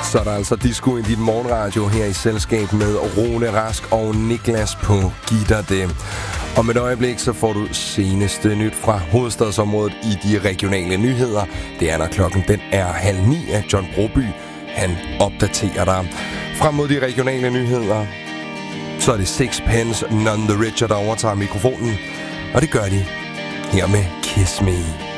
Så er der altså disco i dit morgenradio her i selskab med Rune Rask og Niklas på Gitter det. Om et øjeblik så får du seneste nyt fra hovedstadsområdet i de regionale nyheder. Det er når klokken den er 8:30, at John Broby han opdaterer dig. Frem mod de regionale nyheder, så er det Sixpence None the Richer, der overtager mikrofonen. Og det gør de her med Kiss Me.